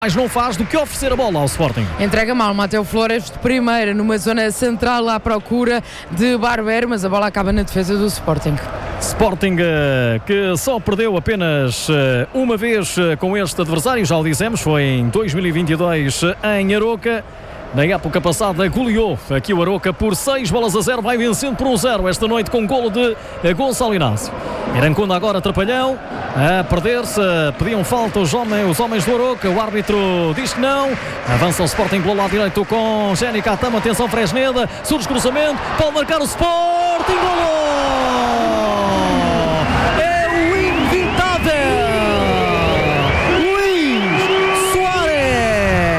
Mas não faz do que oferecer a bola ao Sporting. Entrega mal, Mateu Flores de primeira, numa zona central à procura de Barber, mas a bola acaba na defesa do Sporting. Sporting que só perdeu apenas uma vez com este adversário, já o dissemos, foi em 2022 em Aroca. Na época passada goleou aqui o Aroca por 6-0, vai vencendo por 1-0 esta noite com golo de Gonçalo Inácio. Iranconda agora Trapalhão a perder-se, pediam falta os homens do Aroca, o árbitro diz que não, avança o Sporting pelo lado direito com Jenny Catama, atenção Fresneda, surge cruzamento, pode marcar o Sporting, golo!